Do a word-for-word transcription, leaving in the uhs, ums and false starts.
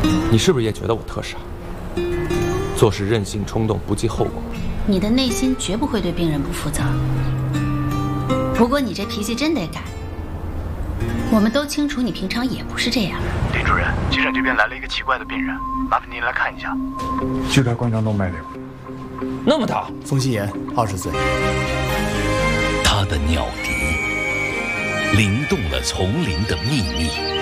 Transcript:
你是不是也觉得我特傻？做事任性冲动，不计后果。 你的内心绝不会对病人不负责。不过你这脾气真得改。我们都清楚，你平常也不是这样。 林主任，急诊这边来了一个奇怪的病人，麻烦您来看一下。 就在冠状动脉瘤， 那么大， 冯心妍，二十岁。 他的鸟笛灵动了丛林的秘密。